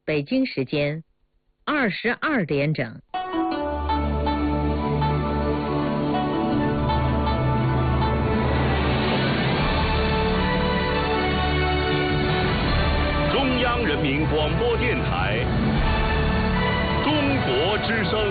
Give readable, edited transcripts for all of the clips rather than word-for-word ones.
北京时间22点整。 中央人民广播电台中国之声。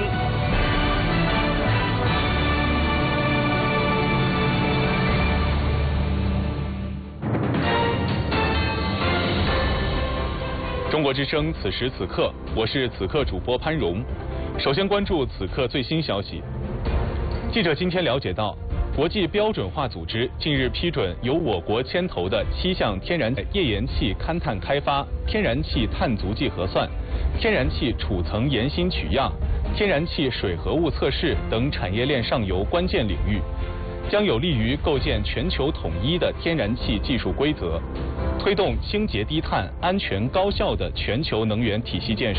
中国之声，此时此刻，我是此刻主播潘荣。首先关注此刻最新消息。记者今天了解到，国际标准化组织近日批准由我国牵头的7项天然页岩气勘探开发、天然气碳足迹核算、天然气储层岩芯取样、天然气水合物测试等产业链上游关键领域，将有利于构建全球统一的天然气技术规则，推动清洁低碳、安全高效的全球能源体系建设，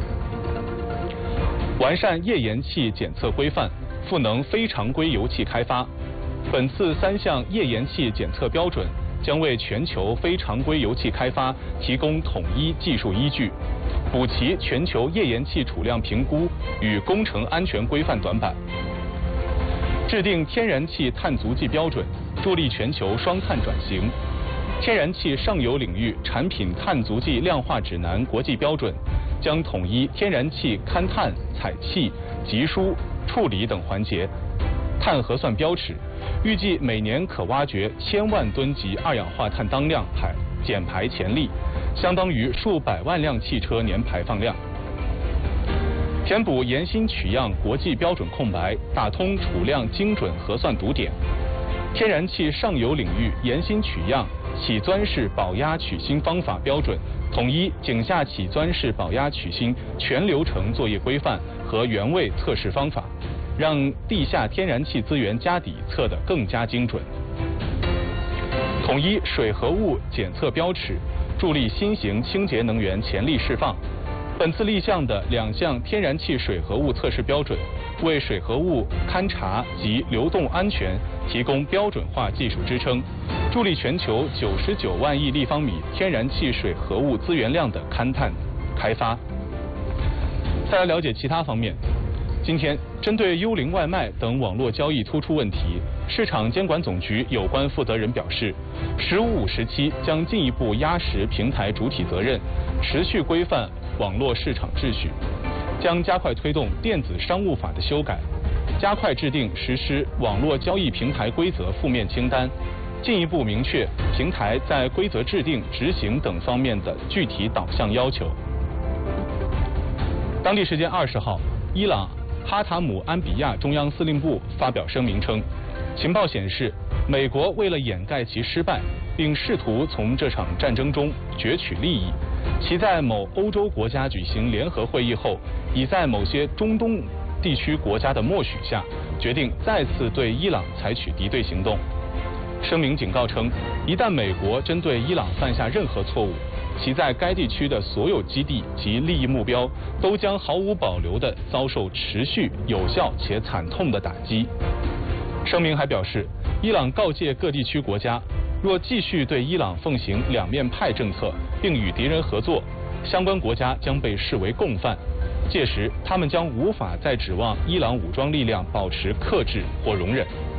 完善页岩气检测规范，赋能非常规油气开发。本次3项页岩气检测标准将为全球非常规油气开发提供统一技术依据，补齐全球页岩气储量评估与工程安全规范短板，制定天然气碳足迹标准，助力全球双碳转型。天然气上游领域产品碳足迹量化指南国际标准将统一天然气勘探、采气、集输、处理等环节碳核算标尺，预计每年可挖掘1000万吨级二氧化碳当量减排潜力，相当于数百万辆汽车年排放量。填补岩芯取样国际标准空白，打通储量精准核算堵点。天然气上游领域岩芯取样起钻式保压取芯方法标准，统一井下起钻式保压取芯全流程作业规范和原位测试方法，让地下天然气资源家底测得更加精准。统一水合物检测标尺，助力新型清洁能源潜力释放。本次立项的2项天然气水合物测试标准，为水合物勘查及流动安全提供标准化技术支撑，助力全球99万亿立方米天然气水合物资源量的勘探开发。再来了解其他方面。今天，针对幽灵外卖等网络交易突出问题，市场监管总局有关负责人表示，“15/5时期将进一步压实平台主体责任，持续规范网络市场秩序，将加快推动电子商务法的修改，加快制定实施网络交易平台规则负面清单，进一步明确平台在规则制定、执行等方面的具体导向要求。”当地时间20号，伊朗哈塔姆安比亚中央司令部发表声明称，情报显示，美国为了掩盖其失败，并试图从这场战争中攫取利益，其在某欧洲国家举行联合会议后，已在某些中东地区国家的默许下，决定再次对伊朗采取敌对行动。声明警告称，一旦美国针对伊朗犯下任何错误，其在该地区的所有基地及利益目标都将毫无保留地遭受持续、有效且惨痛的打击。声明还表示，伊朗告诫各地区国家，若继续对伊朗奉行两面派政策，并与敌人合作，相关国家将被视为共犯，届时他们将无法再指望伊朗武装力量保持克制或容忍。